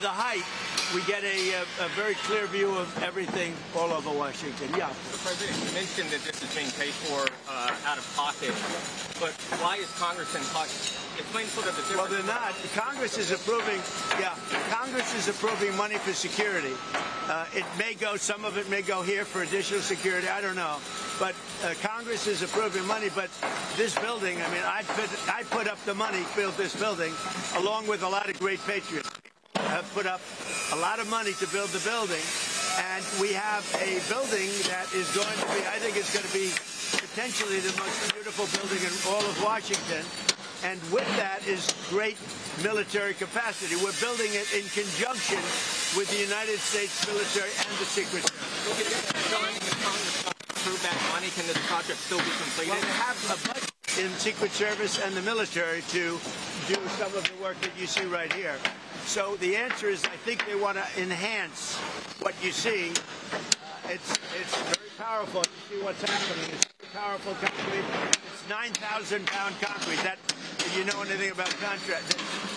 The height, we get a very clear view of everything all over Washington. Yeah. Mr. President, you mentioned that this is being paid for out of pocket, but why is Congress in pocket? Explain sort of the difference. Well, they're not. Congress is approving money for security. It may go, some of it may go here for additional security, I don't know. But Congress is approving money, but this building, I mean, I put up the money to build this building, along with a lot of great patriots. Have put up a lot of money to build the building, and we have a building that is going to be, I think it's going to be potentially the most beautiful building in all of Washington, and with that is great military capacity. We're building it in conjunction with the United States military and the Secret Service. Approve that money, can this project still be completed? Well, we have a budget in Secret Service and the military to do some of the work that you see right here. So the answer is, I think they want to enhance what you see. It's very powerful. You see what's happening. It's very powerful concrete. It's 9,000-pound concrete. That, if you know anything about contract.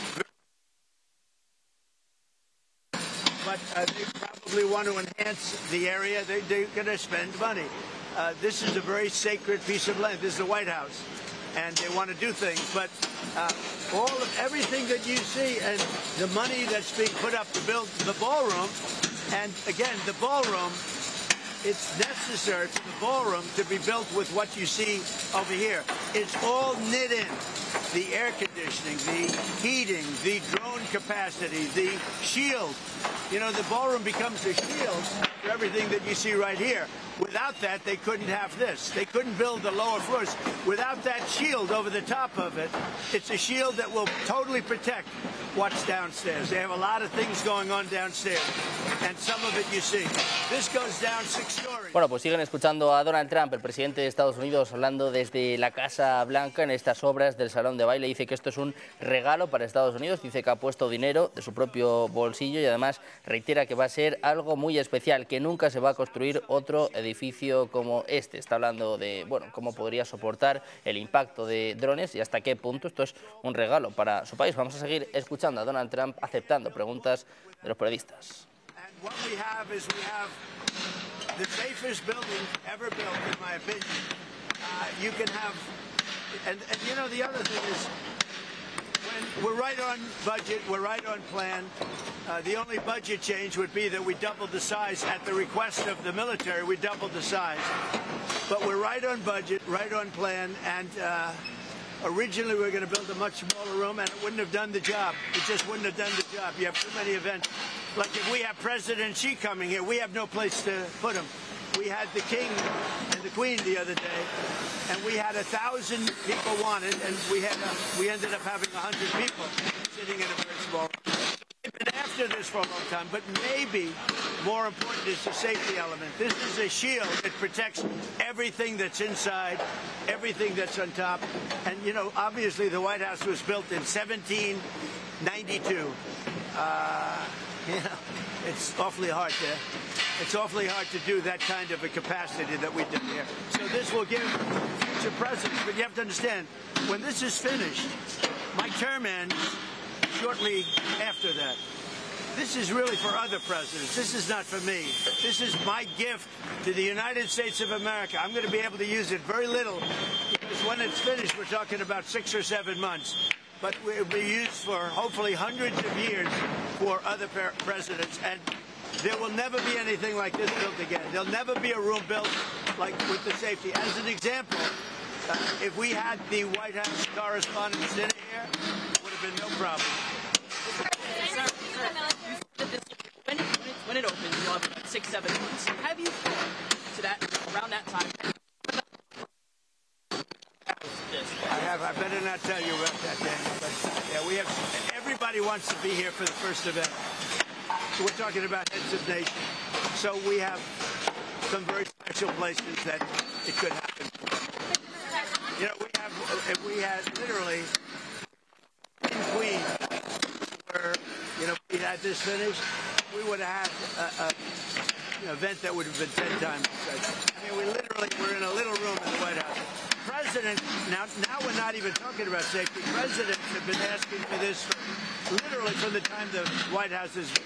But they probably want to enhance the area. They're going to spend money. This is a very sacred piece of land. This is the White House. And they want to do things, but everything that you see and the money that's being put up to build the ballroom, and again, the ballroom, it's necessary for the ballroom to be built with what you see over here. It's all knit in. The air conditioning, the heating, the drone capacity, the shield. You know, the ballroom becomes the shield for everything that you see right here. Without that, they couldn't have this. They couldn't build the lower floors. Without that shield over the top of it, it's a shield that will totally protect what's downstairs. They have a lot of things going on downstairs, and some of it you see. This goes down 6 stories. Bueno, pues siguen escuchando a Donald Trump, el presidente de Estados Unidos, hablando desde la Casa Blanca en estas obras del Salón de Baile. Dice que esto es un regalo para Estados Unidos, dice que ha puesto dinero de su propio bolsillo y además reitera que va a ser algo muy especial, que nunca se va a construir otro edificio como este. Está hablando de, bueno, cómo podría soportar el impacto de drones y hasta qué punto esto es un regalo para su país. Vamos a seguir escuchando a Donald Trump aceptando preguntas de los periodistas. The safest building ever built, in my opinion. You can have, and you know, the other thing is, when we're right on budget, we're right on plan. The only budget change would be that we doubled the size at the request of the military. We doubled the size, but we're right on budget, right on plan, and originally we were going to build a much smaller room, and it wouldn't have done the job. It just wouldn't have done the job. You have too many events. Like if we have President Xi coming here, we have no place to put him. We had the King and the Queen the other day, and we had 1,000 people wanted, and we ended up having 100 people sitting in a very small room. We've been after this for a long time, but maybe more important is the safety element. This is a shield that protects everything that's inside, everything that's on top. And, you know, obviously the White House was built in 1792. You know, it's awfully hard to do that kind of a capacity that we did here. So this will give future presidents, but you have to understand, when this is finished, my term ends shortly after that. This is really for other presidents. This is not for me. This is my gift to the United States of America. I'm going to be able to use it very little, because when it's finished, we're talking about 6 or 7 months. But it will be used for hopefully hundreds of years for other presidents. And there will never be anything like this built again. There'll never be a room built like with the safety. As an example, if we had the White House correspondents in here, it would have been no problem. When it opens, you'll have about 6, 7 months. Have you to that around that time? I better not tell you about that, Daniel. But yeah, everybody wants to be here for the first event. So we're talking about heads of nation. So we have some very special places that it could happen. You know, if we had literally Queen, where, you know, we had this finished, we would have had an event that would have been 10 times. I mean, we literally were in a little room in the White House. President, now we're not even talking about safety. Presidents have been asking for this literally from the time the White House has